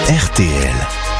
RTL.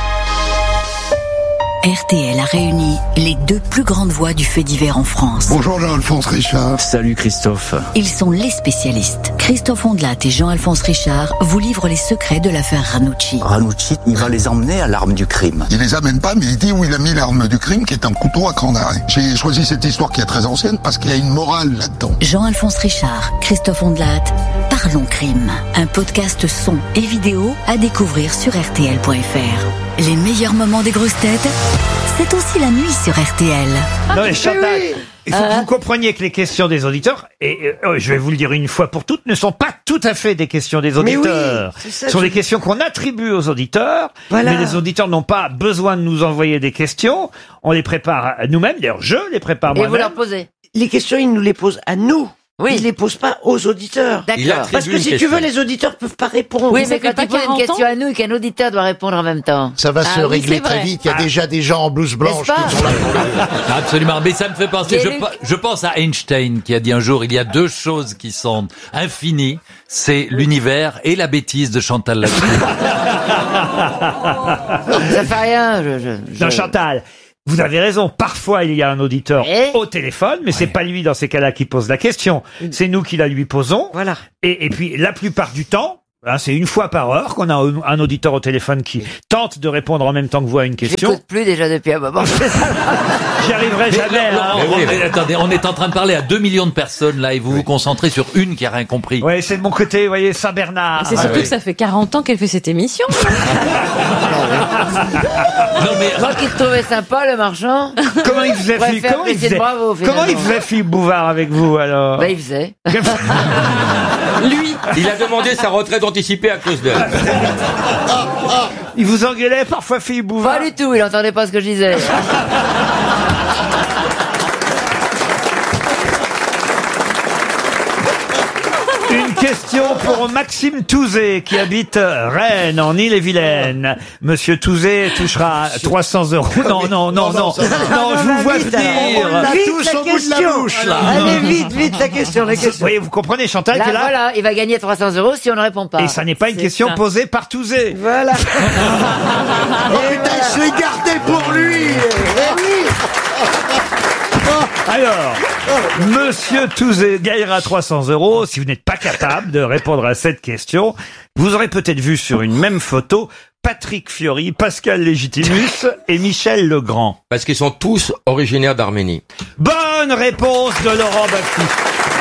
RTL a réuni les deux plus grandes voix du fait divers en France. Bonjour Jean-Alphonse Richard. Salut Christophe. Ils sont les spécialistes. Christophe Ondelat et Jean-Alphonse Richard vous livrent les secrets de l'affaire Ranucci. Ranucci, il va les emmener à l'arme du crime. Il les amène pas, mais il dit où il a mis l'arme du crime, qui est un couteau à cran d'arrêt. J'ai choisi cette histoire qui est très ancienne parce qu'il y a une morale là-dedans. Jean-Alphonse Richard, Christophe Ondelat, Parlons Crime. Un podcast son et vidéo à découvrir sur RTL.fr. Les meilleurs moments des grosses têtes, c'est aussi la nuit sur RTL. Non mais Chantal, il faut que vous compreniez que les questions des auditeurs, et je vais vous le dire une fois pour toutes, ne sont pas tout à fait des questions des auditeurs. Oui, ce sont des questions qu'on attribue aux auditeurs, Voilà. mais les auditeurs n'ont pas besoin de nous envoyer des questions. On les prépare nous-mêmes, d'ailleurs je les prépare Et vous moi-même. leur posez. Les questions, ils nous les posent à nous. Oui. Ils les posent pas aux auditeurs. D'accord. Parce que si tu veux, les auditeurs peuvent pas répondre. Oui, Vous mais avez quand pas tu poses une 40 question ans à nous et qu'un auditeur doit répondre en même temps. Ça va se régler très vite. Il y a déjà des gens en blouse blanche N'est-ce pas qui sont là. Absolument, mais ça me fait penser, Quel est- je pense à Einstein qui a dit un jour, il y a deux choses qui sont infinies, c'est l'univers et la bêtise de Chantal Latsou. Ça fait rien. Non Chantal, vous avez raison, parfois il y a un auditeur Et au téléphone, mais c'est pas lui dans ces cas-là qui pose la question, c'est nous qui la lui posons. Voilà. Et puis, la plupart du temps, hein, c'est une fois par heure qu'on a un auditeur au téléphone qui tente de répondre en même temps que vous à une question. J'écoute plus déjà depuis un moment. J'y arriverai jamais. Laurent, Hein. attendez, on est en train de parler à 2 millions de personnes là et vous vous concentrez sur une qui a rien compris. Ouais, c'est de mon côté, vous voyez, Saint-Bernard. C'est surtout que ça fait 40 ans qu'elle fait cette émission. Non mais Moi qui te trouvais sympa, le marchand. Comment il faisait, Ouais, Philippe faire comment il plaisir, faisait, bravo, comment il finalement. faisait Philippe Bouvard avec vous, alors? Bah, il faisait. Lui. Il a demandé sa retraite anticipée à cause d'elle. Il vous engueulait parfois, Philippe Bouvard? Pas du tout, il entendait pas ce que je disais. Une question pour Maxime Touzé, qui habite Rennes, en Île-et-Vilaine. Monsieur Touzé touchera 300 €. Non, je vous vois venir. Vite tous la au bout de la question. bouche, là. Allez, vite la question, la Vous question. voyez, vous comprenez, Chantal, Là, qui est là? voilà, il va gagner 300 € si on ne répond pas. Et ça n'est pas une C'est question ça. posée par Touzé. Voilà. Oh putain, je l'ai gardé pour lui. Alors, Monsieur Touzé gagnera 300 €. Si vous n'êtes pas capable de répondre à cette question, vous aurez peut-être vu sur une même photo Patrick Fiori, Pascal Légitimus et Michel Legrand. Parce qu'ils sont tous originaires d'Arménie. Bonne réponse de Laurent Baptiste.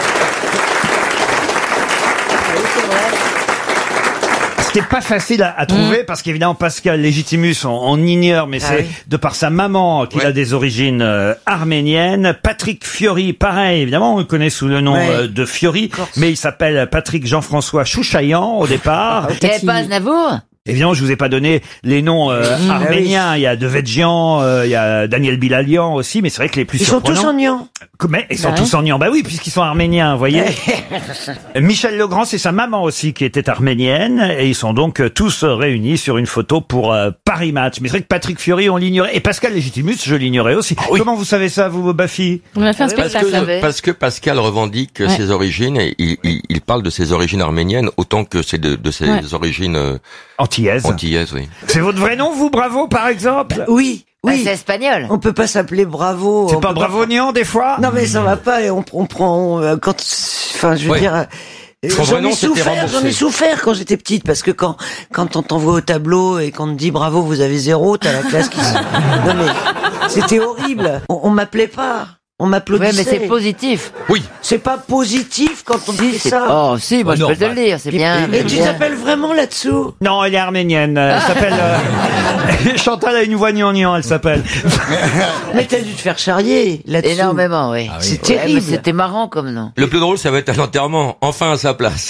C'était pas facile à trouver parce qu'évidemment Pascal Légitimus on ignore, mais c'est oui. de par sa maman qu'il a des origines arméniennes. Patrick Fiori, pareil, évidemment on le connaît sous le nom Ouais. de Fiori, mais il s'appelle Patrick Jean-François Chouchaillan au départ. Il n'y avait pas Aznavour? Évidemment, je vous ai pas donné les noms arméniens. Il y a Devedjian, il y a Daniel Bilalian aussi, mais c'est vrai que les plus Ils sont tous surprenants. en niant. Mais ils sont tous en niant. Bah oui, puisqu'ils sont arméniens, vous voyez. Michel Legrand, c'est sa maman aussi qui était arménienne, et ils sont donc tous réunis sur une photo pour Paris Match. Mais c'est vrai que Patrick Fiori, on l'ignorait, et Pascal Légitimus, je l'ignorais aussi. Comment vous savez ça, vous, Bafi? On a fait un Ah oui, spectacle. Parce que Pascal revendique ses origines et il parle de ses origines arméniennes autant que c'est de ses origines Antillaises. antillaises, oui. C'est votre vrai nom, vous, Bravo, par exemple? Oui, Bah, oui. c'est espagnol. On peut pas s'appeler Bravo. C'est on pas peut Bravognan, des fois? Non, mais ça va pas. Et on prend quand. Enfin, je veux Ouais. dire. Son vrai J'en nom, ai c'était souffert, remboursé. j'en ai souffert quand j'étais petite parce que quand on t'envoie au tableau et qu'on te dit bravo, vous avez 0, t'as la classe qui. Non mais c'était horrible. On m'appelait pas. On Ouais, m'applaudissait. mais c'est positif. Oui. C'est pas positif quand on dit C'est- ça. Oh, si, moi je non, peux te bah, le dire, c'est bien. Et c'est tu bien. t'appelles vraiment là-dessous? Non, elle est arménienne. Elle s'appelle... Chantal a une voix gnangnan, elle s'appelle. Mais t'as dû te faire charrier là-dessous. Énormément, oui. C'est Ouais, terrible. mais c'était marrant comme nom. Le plus drôle, ça va être à l'enterrement. Enfin à sa place.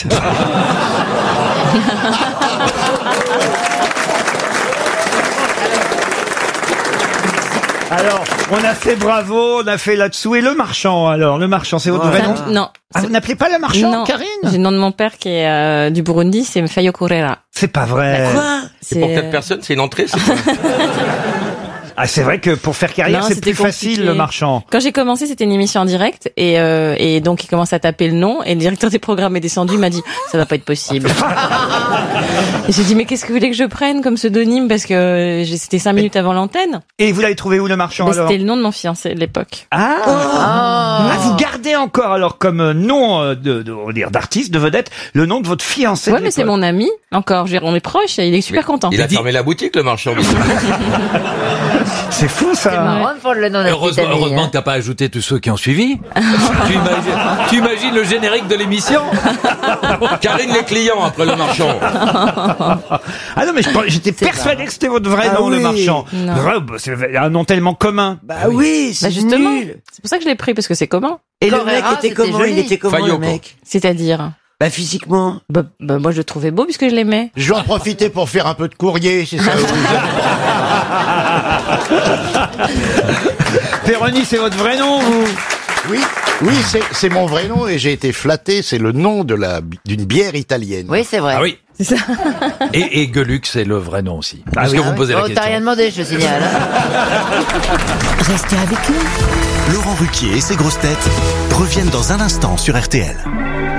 Alors, on a fait Bravo, on a fait là-dessous. Et le marchand, alors? Le marchand, c'est votre vrai nom? Non. Ah, vous n'appelez pas le marchand, Non. Karine? J'ai le nom de mon père qui est du Burundi, c'est Mfayo Correa. C'est pas vrai. Quoi? C'est pour cette personne, c'est une entrée, c'est pas... Ah, c'est vrai que pour faire carrière, Non, c'est c'était plus facile, compliqué. le Marchand. Quand j'ai commencé, c'était une émission en direct et donc il commence à taper le nom et le directeur des programmes est descendu, il m'a dit ça va pas être possible. Et j'ai dit mais qu'est-ce que vous voulez que je prenne comme pseudonyme parce que c'était 5 minutes avant l'antenne. Et vous l'avez trouvé où, le Marchand, Ben, alors? c'était le nom de mon fiancé de l'époque. Ah, vous gardez encore, alors, comme nom on va dire, d'artiste, de vedette, le nom de votre fiancé Ouais, de mais c'est l'époque. mon ami encore. On est proches, il est super content. Il a fermé la boutique, le Marchand. C'est fou, ça. C'est marrant de prendre le nom d'un petit ami, Heureusement hein. que t'as pas ajouté tous ceux qui ont suivi. tu imagines le générique de l'émission? Karine les clients après le Marchand. Ah non, mais j'étais persuadé que c'était votre vrai Ah nom, le oui. Marchand. Non. C'est un nom tellement commun. Bah oui, c'est Justement, nul. c'est pour ça que je l'ai pris parce que c'est commun. Et le Correra, mec était c'était comment? joli. Il était comment, Fayot, le mec? C'est-à-dire, Bah, physiquement. bah, moi je le trouvais beau puisque je l'aimais. Je vais en profiter pour faire un peu de courrier, c'est ça. Péroni, c'est votre vrai nom, vous? Oui, c'est mon vrai nom et j'ai été flatté. C'est le nom d'une bière italienne. Oui, c'est vrai. Ah oui. C'est ça. Et Gueluc, c'est le vrai nom aussi. Ah Parce oui. que vous me posez la Oh, question. t'as rien demandé, je signale. Restez avec nous. Laurent Ruquier et ses grosses têtes reviennent dans un instant sur RTL.